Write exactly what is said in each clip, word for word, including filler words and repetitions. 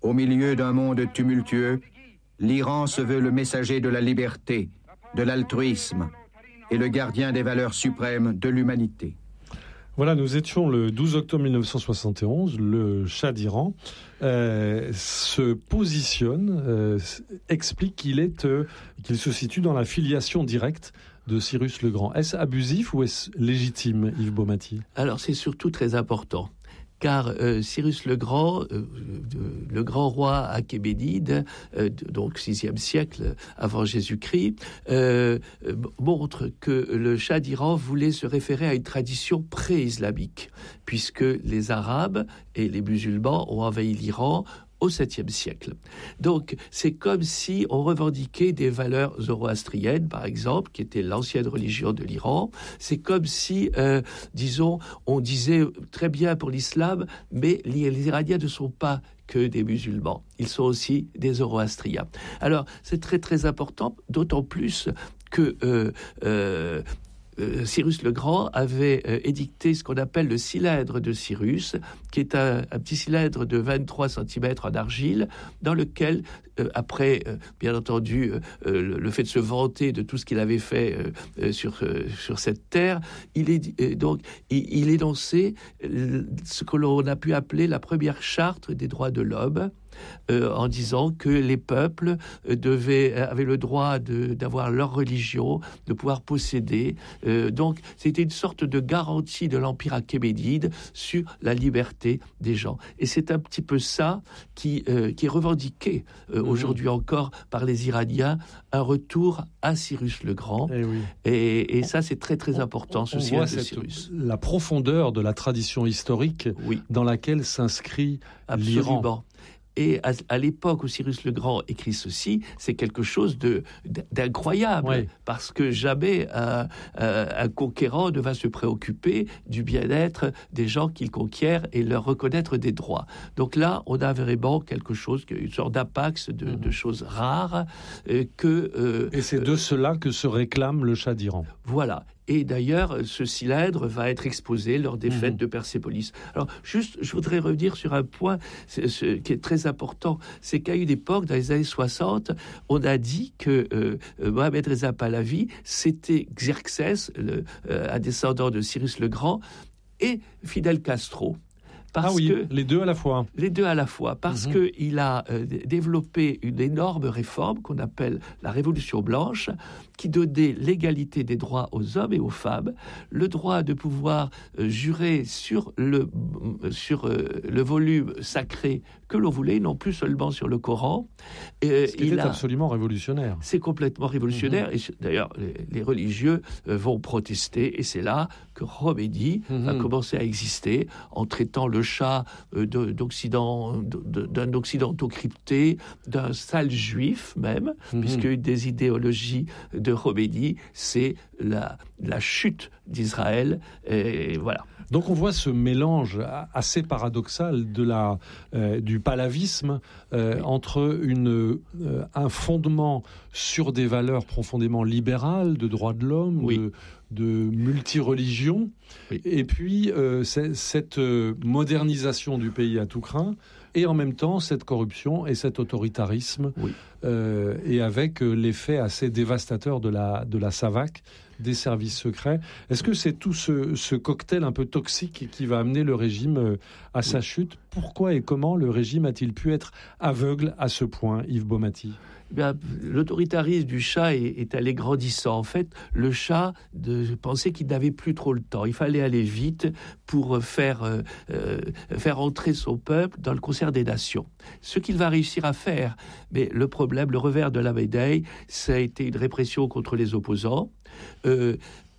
Au milieu d'un monde tumultueux, l'Iran se veut le messager de la liberté, de l'altruisme et le gardien des valeurs suprêmes de l'humanité. Voilà, nous étions le douze octobre mille neuf cent soixante et onze, le Shah d'Iran euh, se positionne, euh, explique qu'il est, euh, qu'il se situe dans la filiation directe de Cyrus le Grand. Est-ce abusif ou est-ce légitime, Yves Baumati ? Alors c'est surtout très important. Car euh, Cyrus le Grand, euh, de, le grand roi achéménide, euh, de, donc sixième siècle avant Jésus-Christ, euh, montre que le Shah d'Iran voulait se référer à une tradition pré-islamique, puisque les Arabes et les musulmans ont envahi l'Iran au septième siècle. Donc, c'est comme si on revendiquait des valeurs zoroastriennes, par exemple, qui était l'ancienne religion de l'Iran. C'est comme si, euh, disons, on disait très bien pour l'islam, mais les, les Iraniens ne sont pas que des musulmans. Ils sont aussi des zoroastriens. Alors, c'est très, très important, d'autant plus que... Euh, euh, Euh, Cyrus le Grand avait euh, édicté ce qu'on appelle le cylindre de Cyrus, qui est un, un petit cylindre de vingt-trois centimètres en argile, dans lequel, euh, après, euh, bien entendu, euh, le, le fait de se vanter de tout ce qu'il avait fait euh, euh, sur, euh, sur cette terre, il est euh, donc il, il énonçait euh, ce que l'on a pu appeler la première charte des droits de l'homme. Euh, en disant que les peuples euh, devaient, avaient le droit de, d'avoir leur religion, de pouvoir posséder. Euh, donc, c'était une sorte de garantie de l'Empire achéménide sur la liberté des gens. Et c'est un petit peu ça qui, euh, qui est revendiqué euh, mmh. aujourd'hui encore par les Iraniens, un retour à Cyrus le Grand. Et, oui. et, et ça, c'est très, très important, on, ce cylindre de cette, Cyrus. La profondeur de la tradition historique oui. dans laquelle s'inscrit Absolument. l'Iran. Et à, à l'époque où Cyrus le Grand écrit ceci, c'est quelque chose de, d'incroyable, oui. parce que jamais un, un, un conquérant ne va se préoccuper du bien-être des gens qu'il conquiert et leur reconnaître des droits. Donc là, on a vraiment quelque chose, une sorte d'impact de, mmh. de choses rares euh, que... Euh, et c'est de euh, cela que se réclame le Shah d'Iran. Voilà. Et d'ailleurs, ce cylindre va être exposé lors des mmh. fêtes de Persépolis. Alors, juste, je voudrais revenir sur un point c'est, c'est, qui est très important. C'est qu'à une époque, dans les années soixante, on a dit que euh, Mohamed Reza Pahlavi, c'était Xerxès, le, euh, un descendant de Cyrus le Grand, et Fidel Castro. Parce ah oui, que, les deux à la fois. Les deux à la fois, parce mmh. qu'il a euh, développé une énorme réforme qu'on appelle la Révolution blanche, qui donnait l'égalité des droits aux hommes et aux femmes, le droit de pouvoir euh, jurer sur, le, sur euh, le volume sacré que l'on voulait, non plus seulement sur le Coran. Et, Ce qui était a... absolument révolutionnaire. C'est complètement révolutionnaire, mmh. et d'ailleurs, les, les religieux euh, vont protester, et c'est là que Khomeini mmh. va commencer à exister, en traitant le Shah euh, de, d'Occident, de, d'un occidentocrypté, d'un sale juif même, mmh. puisque une des idéologies de Khomeini, c'est la, la chute d'Israël, et voilà. Donc on voit ce mélange assez paradoxal de la, euh, du pahlavisme euh, oui. entre une, euh, un fondement sur des valeurs profondément libérales, de droits de l'homme, oui. de, de multireligion, oui. et puis euh, cette modernisation du pays à tout crin, et en même temps cette corruption et cet autoritarisme, oui. euh, et avec l'effet assez dévastateur de la, de la SAVAK, des services secrets. Est-ce que c'est tout ce, ce cocktail un peu toxique qui va amener le régime à sa oui. chute ? Pourquoi et comment le régime a-t-il pu être aveugle à ce point, Yves Baumati ? Bien, l'autoritarisme du Shah est, est allé grandissant. En fait, le Shah de, pensait qu'il n'avait plus trop le temps. Il fallait aller vite pour faire, euh, euh, faire entrer son peuple dans le concert des nations. Ce qu'il va réussir à faire. Mais le problème, le revers de la médaille, ça a été une répression contre les opposants. Euh,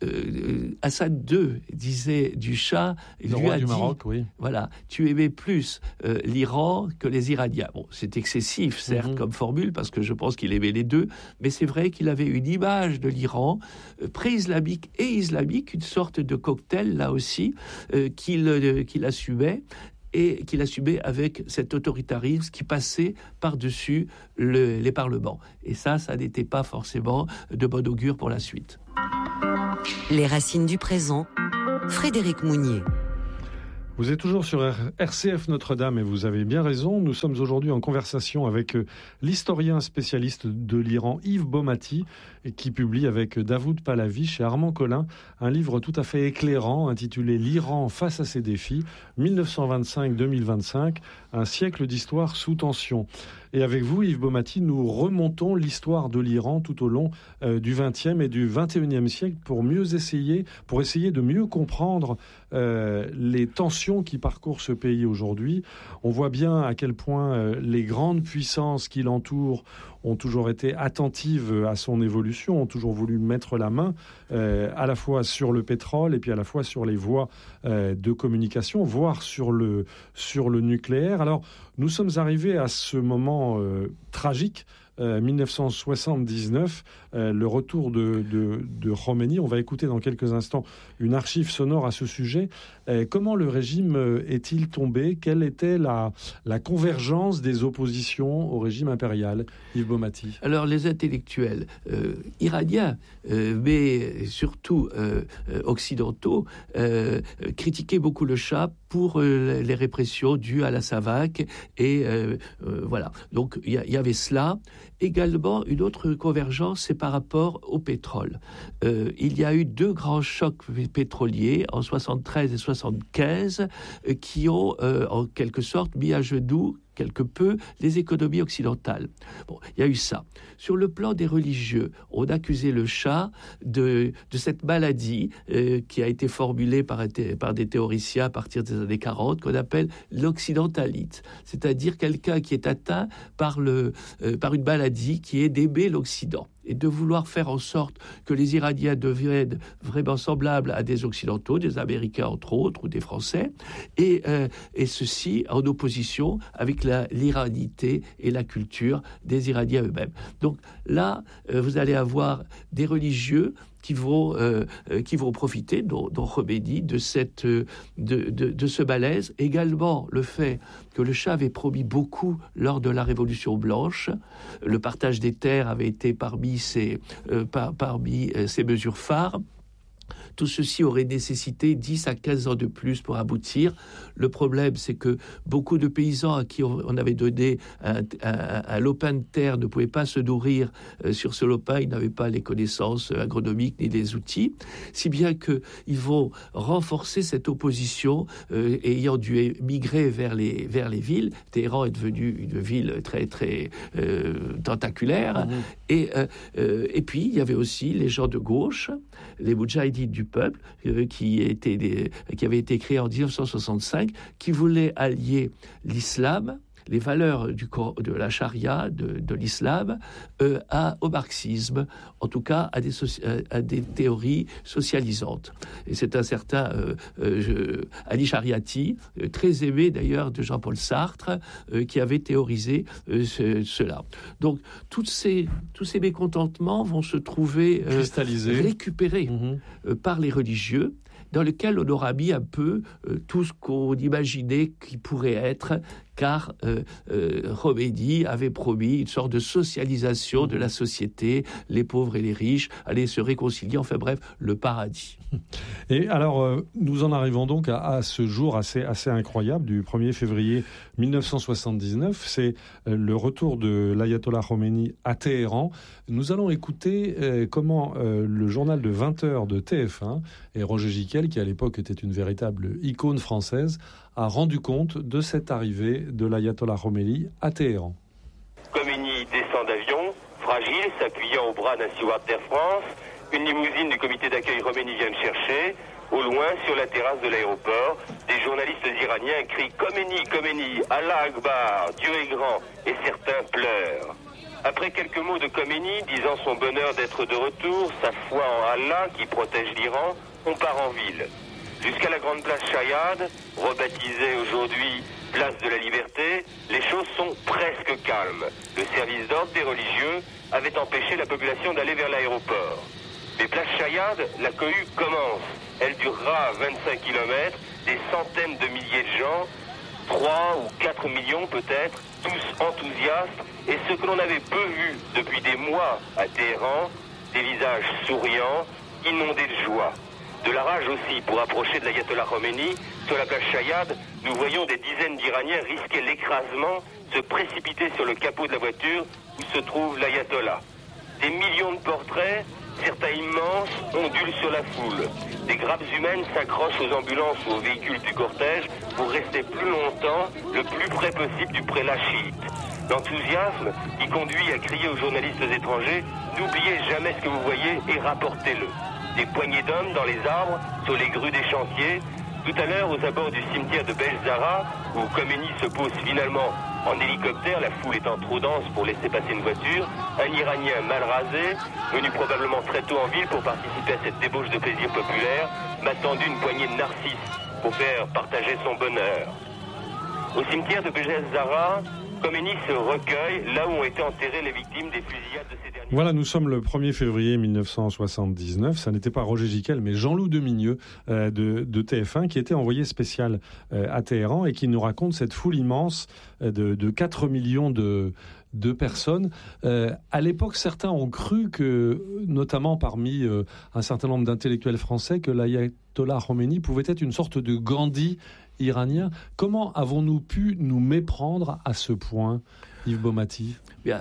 Euh, Hassan deux disait du Shah, il le lui roi a du dit, Maroc, oui. voilà, tu aimais plus euh, l'Iran que les Iraniens. Bon, c'est excessif, certes, mm-hmm. comme formule, parce que je pense qu'il aimait les deux, mais c'est vrai qu'il avait une image de l'Iran euh, pré-islamique et islamique, une sorte de cocktail, là aussi, euh, qu'il, euh, qu'il assumait. Et qu'il assumait avec cet autoritarisme qui passait par-dessus le, les parlements. Et ça, ça n'était pas forcément de bon augure pour la suite. Les racines du présent, Frédéric Mounier. Vous êtes toujours sur R C F Notre-Dame et vous avez bien raison. Nous sommes aujourd'hui en conversation avec l'historien spécialiste de l'Iran Yves Baumati qui publie avec Davoud Palavish et Armand Collin un livre tout à fait éclairant intitulé L'Iran face à ses défis, mille neuf cent vingt-cinq à deux mille vingt-cinq, un siècle d'histoire sous tension. Et avec vous, Yves Baumati, nous remontons l'histoire de l'Iran tout au long euh, du vingtième et du vingt et unième siècle pour mieux essayer, pour essayer de mieux comprendre euh, les tensions qui parcourent ce pays aujourd'hui. On voit bien à quel point euh, les grandes puissances qui l'entourent ont toujours été attentives à son évolution, ont toujours voulu mettre la main euh, à la fois sur le pétrole et puis à la fois sur les voies euh, de communication, voire sur le, sur le nucléaire. Alors, nous sommes arrivés à ce moment euh, tragique, euh, mille neuf cent soixante-dix-neuf, euh, le retour de, de, de Khomeini. On va écouter dans quelques instants une archive sonore à ce sujet. Euh, comment le régime euh, est-il tombé ? Quelle était la, la convergence des oppositions au régime impérial ? Yves Baumati. Alors les intellectuels euh, iraniens, euh, mais surtout euh, occidentaux, euh, critiquaient beaucoup le Shah pour euh, les répressions dues à la Savak. Et euh, euh, voilà, donc il y, y avait cela. Également, une autre convergence, c'est par rapport au pétrole. Euh, il y a eu deux grands chocs pétroliers en soixante-treize et soixante-quinze euh, qui ont euh, en quelque sorte mis à genoux quelque peu les économies occidentales. Bon, il y a eu ça. Sur le plan des religieux, on accusait le Shah de, de cette maladie euh, qui a été formulée par, par des théoriciens à partir des années quarante, qu'on appelle l'occidentalite, c'est-à-dire quelqu'un qui est atteint par, le, euh, par une maladie qui est d'aimer l'Occident et de vouloir faire en sorte que les Iraniens deviennent vraiment semblables à des Occidentaux, des Américains entre autres, ou des Français, et, euh, et ceci en opposition avec la, l'iranité et la culture des Iraniens eux-mêmes. Donc là, euh, vous allez avoir des religieux qui vont, euh, qui vont profiter, dont, dont Khomeini, de, cette, de, de, de ce malaise. Également, le fait que le Shah avait promis beaucoup lors de la Révolution blanche. Le partage des terres avait été parmi ses, euh, par, parmi ses mesures phares. Tout ceci aurait nécessité dix à quinze ans de plus pour aboutir. Le problème, c'est que beaucoup de paysans à qui on avait donné un, un, un lopin de terre ne pouvaient pas se nourrir euh, sur ce lopin. Ils n'avaient pas les connaissances agronomiques ni les outils. Si bien qu'ils vont renforcer cette opposition euh, ayant dû migrer vers les, vers les villes. Téhéran est devenue une ville très, très euh, tentaculaire. Mmh. Et, euh, euh, et puis, il y avait aussi les gens de gauche, les Moudjahidines du peuple, euh, qui, étaient des, qui avaient été créés en dix-neuf cent soixante-cinq, qui voulaient allier l'islam, les valeurs du, de la charia, de, de l'islam, euh, à, au marxisme, en tout cas à des, soci, à des théories socialisantes. Et c'est un certain euh, euh, Ali Shariati, euh, très aimé d'ailleurs de Jean-Paul Sartre, euh, qui avait théorisé euh, ce, cela. Donc toutes ces, tous ces mécontentements vont se trouver euh, récupérés mmh. euh, par les religieux, dans lequel on aura mis un peu euh, tout ce qu'on imaginait qui pourrait être, car euh, euh, Khomeini avait promis une sorte de socialisation de la société, les pauvres et les riches allaient se réconcilier, enfin bref, le paradis. Et alors, euh, nous en arrivons donc à, à ce jour assez, assez incroyable du premier février mille neuf cent soixante-dix-neuf, c'est euh, le retour de l'ayatollah Khomeini à Téhéran. Nous allons écouter euh, comment euh, le journal de vingt heures de T F un, et Roger Giquel, qui à l'époque était une véritable icône française, a rendu compte de cette arrivée de l'ayatollah Khomeini à Téhéran. Khomeini descend d'avion, fragile, s'appuyant au bras d'un steward d'Air France. Une limousine du comité d'accueil Khomeini vient le chercher. Au loin, sur la terrasse de l'aéroport, des journalistes iraniens crient « Khomeini, Khomeini, Allah Akbar, Dieu est grand » et certains pleurent. Après quelques mots de Khomeini disant son bonheur d'être de retour, sa foi en Allah qui protège l'Iran, on part en ville. Jusqu'à la grande place Shayad, rebaptisée aujourd'hui place de la Liberté, les choses sont presque calmes. Le service d'ordre des religieux avait empêché la population d'aller vers l'aéroport. Mais place Shayad, la cohue commence. Elle durera vingt-cinq kilomètres, des centaines de milliers de gens, trois ou quatre millions peut-être, tous enthousiastes, et ce que l'on avait peu vu depuis des mois à Téhéran, des visages souriants, inondés de joie. De la rage aussi pour approcher de l'ayatollah Khomeini. Sur la place Chayad, nous voyons des dizaines d'Iraniens risquer l'écrasement, se précipiter sur le capot de la voiture où se trouve l'ayatollah. Des millions de portraits, certains immenses, ondulent sur la foule. Des grappes humaines s'accrochent aux ambulances ou aux véhicules du cortège pour rester plus longtemps, le plus près possible du prélat chiite. L'enthousiasme qui conduit à crier aux journalistes étrangers « N'oubliez jamais ce que vous voyez et rapportez-le ». Des poignées d'hommes dans les arbres, sur les grues des chantiers. Tout à l'heure, aux abords du cimetière de Belzara, où Khomeini se pose finalement en hélicoptère, la foule étant trop dense pour laisser passer une voiture, un Iranien mal rasé, venu probablement très tôt en ville pour participer à cette débauche de plaisir populaire, m'a tendu une poignée de narcisses pour faire partager son bonheur. Au cimetière de Belzara, Khomeini se recueille là où ont été enterrées les victimes des fusillades de ces derniers. Voilà, nous sommes le premier février mille neuf cent soixante-dix-neuf. Ça n'était pas Roger Gicquel, mais Jean-Loup Demigneux euh, de, de T F un qui était envoyé spécial euh, à Téhéran et qui nous raconte cette foule immense euh, de, de quatre millions de, de personnes. Euh, à l'époque, certains ont cru que, notamment parmi euh, un certain nombre d'intellectuels français, que l'ayatollah Khomeini pouvait être une sorte de Gandhi iranien. Comment avons-nous pu nous méprendre à ce point, Yves Baumati? Bien,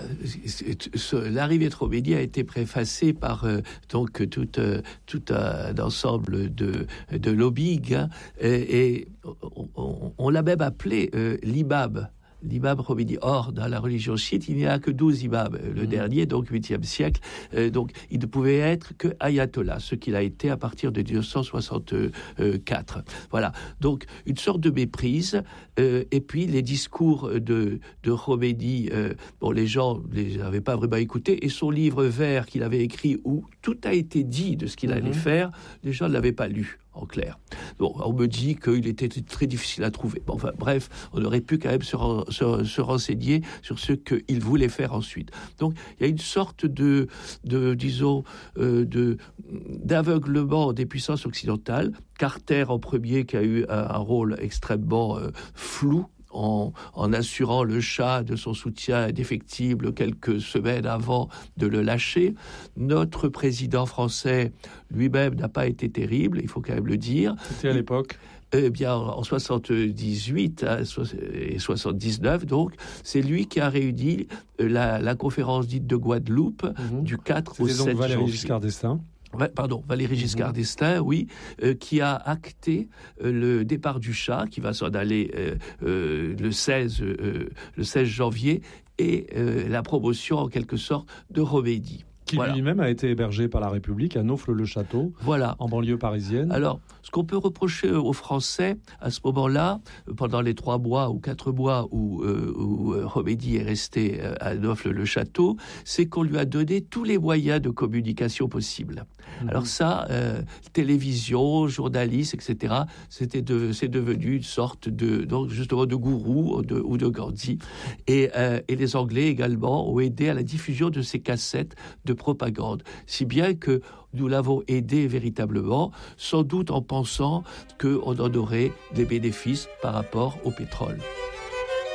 l'arrivée de Khomeini a été préfacée par euh, donc tout, euh, tout un ensemble de, de lobbying, hein, et, et on, on, on l'a même appelé euh, l'imam. L'imam Khomeini. Or, dans la religion chiite, il n'y a que douze imams. Le mmh. dernier, donc huitième siècle, euh, donc il ne pouvait être que ayatollah, ce qu'il a été à partir de dix-neuf cent soixante-quatre. Voilà. Donc, une sorte de méprise. Euh, et puis, les discours de, de Khomeini, euh, bon, les gens ne les avaient pas vraiment écoutés. Et son livre vert qu'il avait écrit, où tout a été dit de ce qu'il mmh. allait faire, les gens ne l'avaient pas lu. En clair. Bon, on me dit qu'il était très difficile à trouver. Bon, enfin, bref, on aurait pu quand même se, se, se renseigner sur ce qu'il voulait faire ensuite. Donc, il y a une sorte de, de disons, euh, de, d'aveuglement des puissances occidentales. Carter en premier, qui a eu un, un rôle extrêmement euh, flou, En, en assurant le Shah de son soutien indéfectible quelques semaines avant de le lâcher. Notre président français lui-même n'a pas été terrible, il faut quand même le dire. C'était à l'époque Eh bien, en soixante-dix-huit hein, et soixante-dix-neuf, donc, c'est lui qui a réuni la, la conférence dite de Guadeloupe mmh. du quatre au sept janvier. C'était donc Valéry Giscard d'Estaing. Pardon, Valéry Giscard d'Estaing, oui, euh, qui a acté euh, le départ du Shah, qui va s'en aller euh, euh, le seize, euh, le seize janvier, et euh, la promotion, en quelque sorte, de Khomeini. Qui voilà. lui-même a été hébergé par la République à Naufle-le-Château, voilà. en banlieue parisienne. Alors, ce qu'on peut reprocher aux Français, à ce moment-là, pendant les trois mois ou quatre mois où, euh, où Khomeini est resté à Naufle-le-Château, c'est qu'on lui a donné tous les moyens de communication possibles. Mmh. Alors ça, euh, télévision, journalistes, et cetera, c'était de, c'est devenu une sorte de, donc justement, de gourou ou de, ou de Gandhi. Et, euh, et les Anglais également ont aidé à la diffusion de ces cassettes de propagande, si bien que nous l'avons aidé véritablement, sans doute en pensant qu'on en aurait des bénéfices par rapport au pétrole.